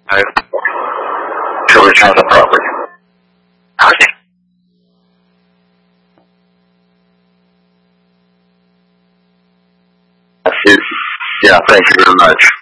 to return the property. Okay. Yeah, thank you very much.